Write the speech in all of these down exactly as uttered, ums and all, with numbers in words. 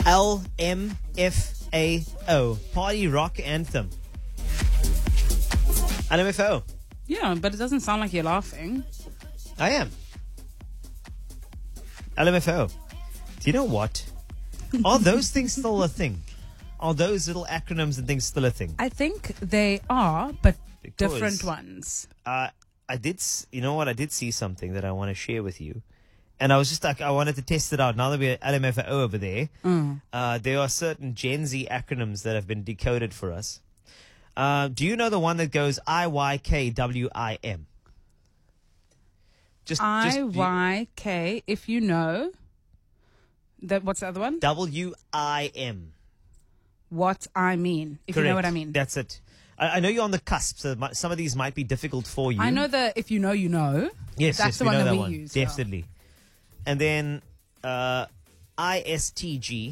L M F A O. Party Rock Anthem. L M F A O. Yeah, but it doesn't sound like you're laughing. I am. L M F A O. Do you know what? Are those things still a thing? Are those little acronyms and things still a thing? I think they are, but Because, different ones. Uh, I did, s- you know what? I did see something that I want to share with you. And I was just like, I wanted to test it out. Now that we're L M F A O over there, Mm. uh, there are certain Gen Z acronyms that have been decoded for us. Uh, do you know the one that goes I Y K W I M? Just, I Y K, if you know. That, what's the other one? W I M. What I mean, if Correct. you know what I mean. That's it. I, I know you're on the cusp, so mi- some of these might be difficult for you. I know the if you know, you know. Yes, That's yes, the we one know that that we one. use, yeah. Definitely. And then uh, I S T G.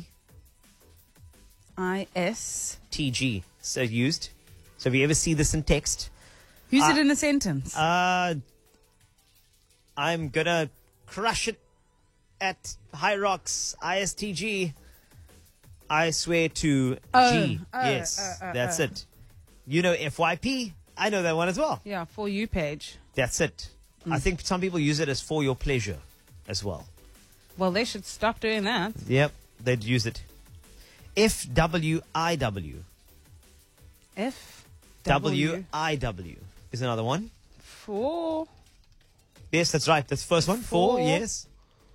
I S. T G. So used. So if you ever see this in text, Use Uh, it in a sentence. uh, I'm going to crush it at High Rocks I S T G. I swear to Oh, G. oh, yes, oh, oh, that's oh. it. You know F Y P. I know that one as well. yeah, for you page. That's it. Mm. I think some people use it as for your pleasure as well. Well, they should stop doing that. Yep, they'd use it. F W I W. F W I W is another one. for Yes, that's right. That's the first one. Four, For- yes.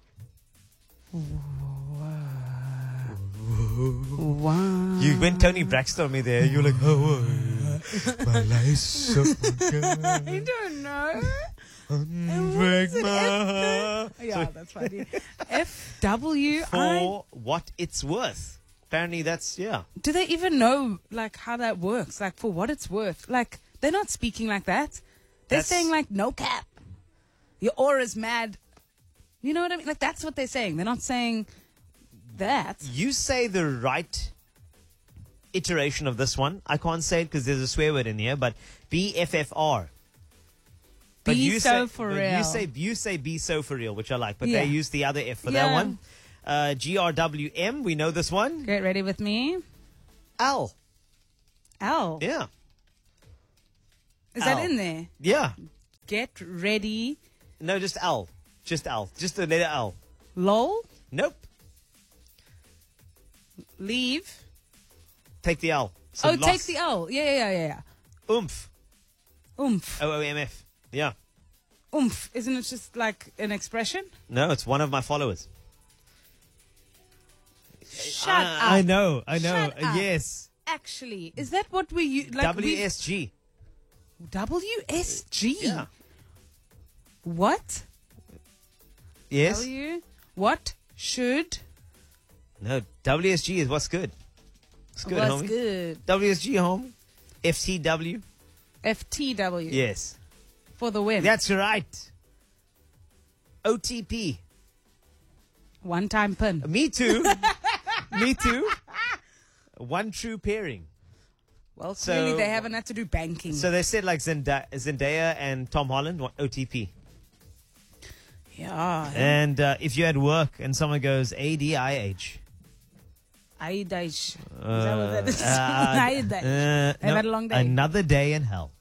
wow. You went Tony Braxton on me there. You were like, oh, uh, my life's so good. I don't know. Break my heart. Yeah, that's funny. F W I. For what it's worth. Apparently that's, yeah. Do they even know like how that works? Like for what it's worth? Like they're not speaking like that. They're That's- saying like no cap. Your aura's mad. You know what I mean? Like that's what they're saying. They're not saying that. You say the right iteration of this one. I can't say it because there's a swear word in here, but B F F R. But Be you so say, for but real. You say you say be so for real, which I like, but Yeah. they use the other F for Yeah. that one. Uh, G R W M, we know this one. Get ready with me. L. L. Yeah. Is L. that in there? Yeah. Get ready. No, just L. Just L. Just the letter L. Lol. Nope. Leave. Take the L. So oh, loss. take the L. Yeah, yeah, yeah, yeah. Oomph. Oomph. O O M F. Yeah. Oomph. Isn't it just like an expression? No, it's one of my followers. Shut I, up. I know. I know. Shut up. Yes. Actually, is that what we use? Like W S G. we- W S G. Yeah. What? Yes. W. What should? No, W S G is what's good. It's good, What's homie. good? W S G, homie. F T W. F T W. Yes. For the win. That's right. O T P. One time pin. Me too. Me too. One true pairing. Well, So- clearly they haven't had to do banking. So they said like Zenda- Zendaya and Tom Holland, what- O T P. yeah. And uh, if you're at work and someone goes A D I H. Aidash. Is that Uh, what that is? uh, Aidash. uh, They've had a long day. Another day in hell.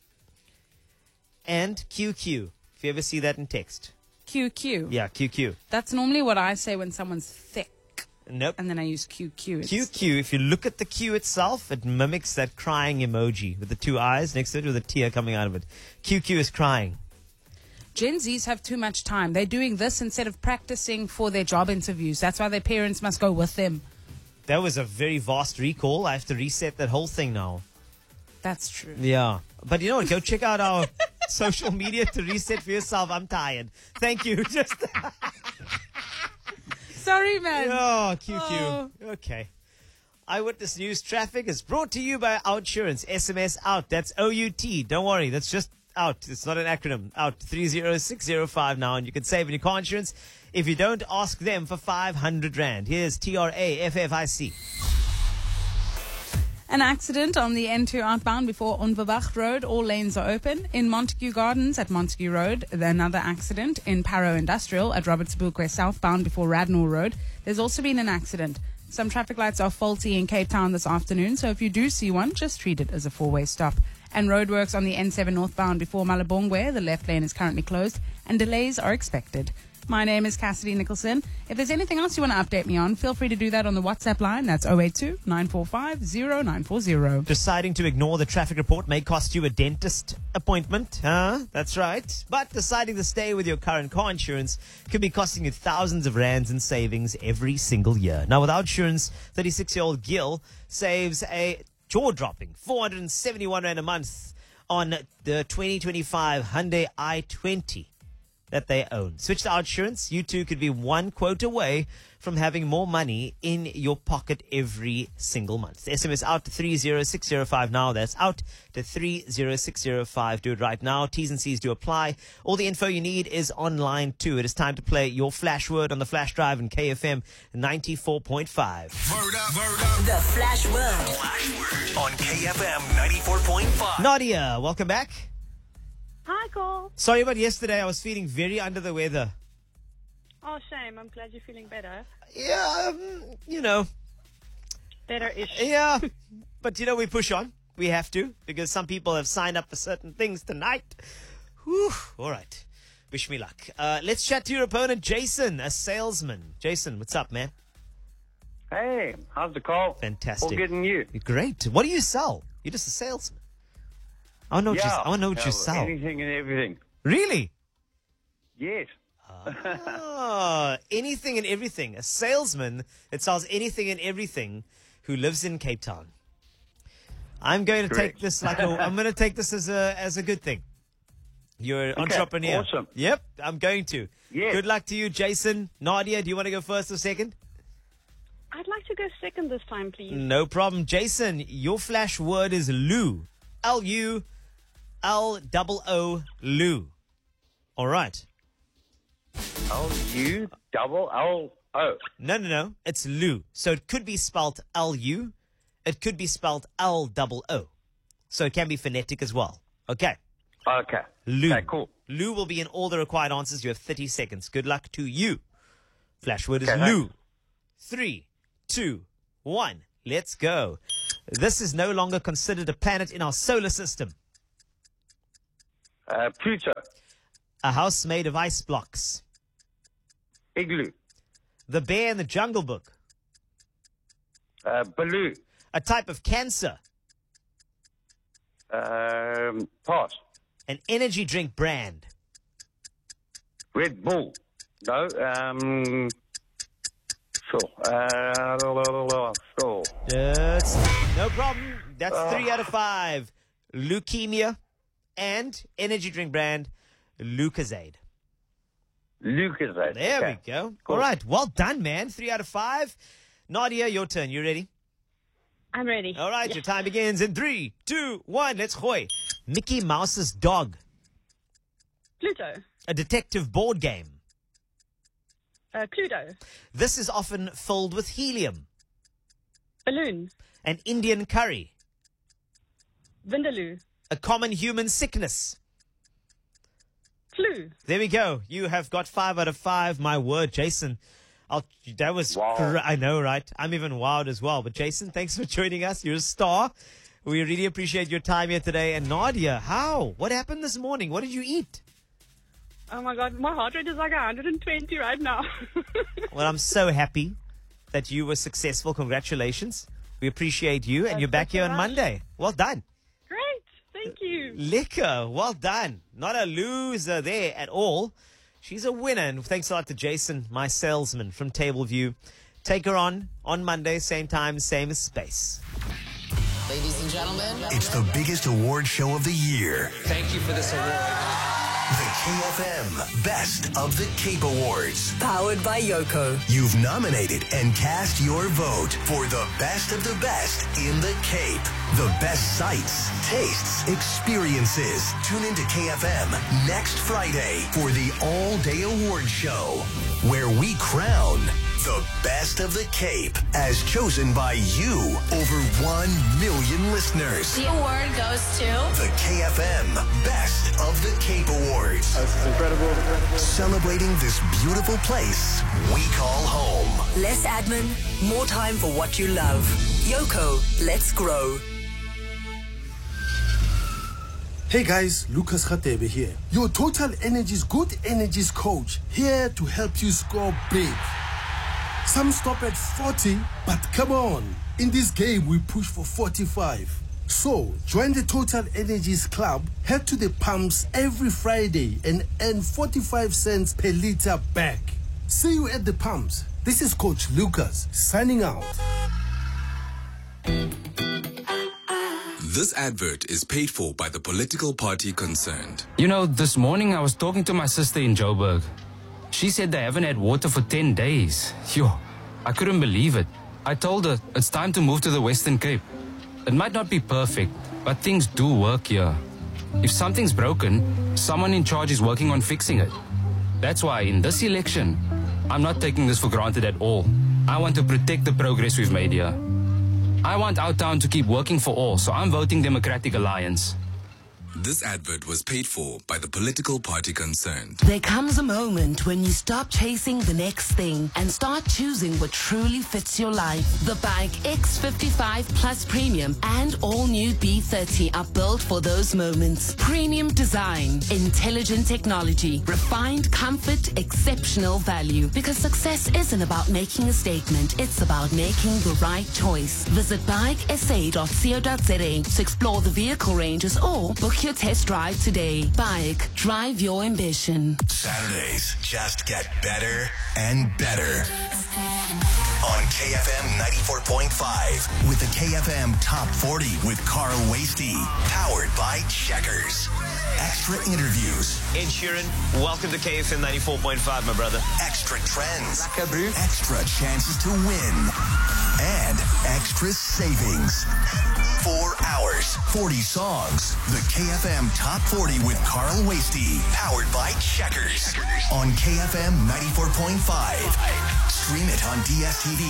And Q Q. If you ever see that in text. Q Q. Yeah, Q Q. That's normally what I say when someone's thick. Nope. And then I use Q Q. It's- Q Q, if you look at the Q itself, it mimics that crying emoji with the two eyes next to it with a tear coming out of it. Q Q is crying. Gen Zs have too much time. They're doing this instead of practicing for their job interviews. That's why their parents must go with them. That was a very vast recall. I have to reset that whole thing now. That's true. Yeah. But you know what? Go check out our social media to reset for yourself. I'm tired. Thank you. Just Sorry, man. Oh, Q Q. Oh. Okay. Eyewitness News Traffic is brought to you by Outsurance. S M S out. That's O U T. Don't worry. That's just out. It's not an acronym. Out. three zero six zero five now. And you can save in your car insurance. If you don't, ask them for five hundred rand. Here's T R A F F I C. An accident on the N two outbound before Onverbach Road. All lanes are open. In Montague Gardens at Montague Road, another accident. In Paro Industrial at Roberts Bourque southbound before Radnor Road. There's also been an accident Some traffic lights are faulty in Cape Town this afternoon, so if you do see one, just treat it as a four-way stop. And roadworks on the N seven northbound before Malabongwe. The left lane is currently closed, and delays are expected. My name is Cassidy Nicholson. If there's anything else you want to update me on, feel free to do that on the WhatsApp line. That's zero eight two, nine four five, zero nine four zero. Deciding to ignore the traffic report may cost you a dentist appointment. Huh? That's right. But deciding to stay with your current car insurance could be costing you thousands of rands in savings every single year. Now, with OUTsurance, thirty-six-year-old Gil saves a jaw-dropping four hundred seventy-one rand a month on the twenty twenty-five Hyundai i twenty. That they own. Switch to OUTsurance. You too could be one quote away from having more money in your pocket every single month. S M S out to three zero six zero five now. That's out to three zero six zero five. Do it right now. T's and C's do apply. All the info you need is online too. It is time to play your flash word on the flash drive in K F M ninety-four point five. Word up, word up. The Flash Word. Flash word on K F M ninety-four point five. Nadia, welcome back. Hi, Cole. Sorry about yesterday. I was feeling very under the weather. Oh, shame. I'm glad you're feeling better. Yeah, um, you know. Better-ish. Yeah, but you know, we push on. We have to, because some people have signed up for certain things tonight. Whew. All right. Wish me luck. Uh, let's chat to your opponent, Jason, a salesman. Jason, what's up, man? Hey, how's the call? Fantastic. All good and you? Great. What do you sell? You're just a salesman. I want to know what, yeah, you, I wanna know what uh, you sell. Anything and everything. Really? Yes. Oh, anything and everything. A salesman that sells anything and everything who lives in Cape Town. I'm going to Correct. take this like a, I'm going to take this as a as a good thing. You're an Okay, entrepreneur. awesome. Yep, I'm going to. Yes. Good luck to you, Jason. Nadia, do you want to go first or second? I'd like to go second this time, please. No problem. Jason, your flash word is Lou. L U L O O, Lou. All right. L U double L O. No, no, no. It's Lou. So it could be spelled L U. It could be spelled L O O. So it can be phonetic as well. Okay. Okay. Lou. Okay, cool. Lou will be in all the required answers. You have thirty seconds. Good luck to you. Flash word is Okay, Lou. thanks. Three, two, one. Let's go. This is no longer considered a planet in our solar system. Uh, Pluto. A house made of ice blocks. Igloo. The Bear in the Jungle Book. Uh, Baloo. A type of cancer. Um, pass. An energy drink brand. Red Bull. No. Um, sure. Uh, sure. That's no problem. That's three out of five. Leukemia and energy drink brand Lucozade. Lucas. There okay. we go. Cool. All right. Well done, man. Three out of five. Nadia, your turn. You ready? I'm ready. All right. Your time begins in three, two, one. Let's hoy. Mickey Mouse's dog. Pluto. A detective board game. Uh, Cluedo. This is often filled with helium. Balloon. An Indian curry. Vindaloo. A common human sickness. Flu. There we go. You have got five out of five. My word, Jason. I'll, that was, Wow. cra- I know, right? I'm even wowed as well. But Jason, thanks for joining us. You're a star. We really appreciate your time here today. And Nadia, how? What happened this morning? What did you eat? Oh, my God. My heart rate is like one hundred twenty right now. Well, I'm so happy that you were successful. Congratulations. We appreciate you. And Uh, you're back thank you here on very much. Monday. Well done. Great. Thank you. Liquor. Well done. Not a loser there at all. She's a winner. And thanks a lot to Jason, my salesman from Tableview. Take her on on Monday, same time, same space. Ladies and gentlemen. It's the biggest award show of the year. Thank you for this award. The K F M Best of the Cape Awards. Powered by Yoko. You've nominated and cast your vote for the best of the best in the Cape. The best sights, tastes, experiences. Tune into K F M next Friday for the all-day award show, where we crown the best best of the Cape, as chosen by you. Over one million listeners. The award goes to The K F M Best of the Cape Awards. This is incredible. Celebrating this beautiful place we call home. Less admin, more time for what you love. Yoko, let's grow. Hey guys, Lucas Khatebe here. Your Total Energies Good Energies coach, here to help you score big. Some stop at forty, but come on. In this game, we push for forty-five. So, join the Total Energies Club, head to the pumps every Friday and earn forty-five cents per liter back. See you at the pumps. This is Coach Lucas, signing out. This advert is paid for by the political party concerned. You know, this morning I was talking to my sister in Joburg. She said they haven't had water for ten days. Yo, I couldn't believe it. I told her it's time to move to the Western Cape. It might not be perfect, but things do work here. If something's broken, someone in charge is working on fixing it. That's why in this election, I'm not taking this for granted at all. I want to protect the progress we've made here. I want our town to keep working for all, so I'm voting Democratic Alliance. This advert was paid for by the political party concerned. There comes a moment when you stop chasing the next thing and start choosing what truly fits your life. The Bike X fifty-five Plus Premium and all-new B thirty are built for those moments. Premium design, intelligent technology, refined comfort, exceptional value. Because success isn't about making a statement, it's about making the right choice. Visit bike s a dot co dot z a to explore the vehicle ranges or book your test drive today. Bike, drive your ambition. Saturdays just get better and better. On K F M ninety-four point five with the K F M Top forty with Carl Wasty. Powered by Checkers. Extra interviews. Ed Sheeran, welcome to K F M ninety-four point five, my brother. Extra trends. Extra chances to win. And extra savings. Four hours, forty songs. The K F M Top forty with Carl Wasty. Powered by Checkers. On K F M ninety-four point five. Stream it on D S T V.